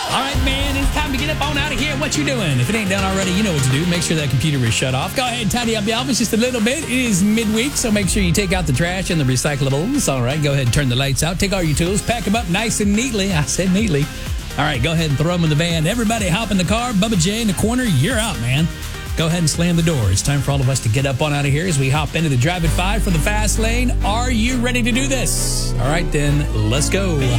All right, man, it's time to get up on out of here. What you doing? If it ain't done already, you know what to do. Make sure that computer is shut off. Go ahead and tidy up the office just a little bit. It is midweek, so make sure you take out the trash and the recyclables. All right, go ahead and turn the lights out. Take all your tools, pack them up nice and neatly. I said neatly. All right, go ahead and throw them in the van. Everybody hop in the car. Bubba J in the corner, you're out, man. Go ahead and slam the door. It's time for all of us to get up on out of here as we hop into the Drive at 5 for the fast lane. Are you ready to do this? All right, then, let's go.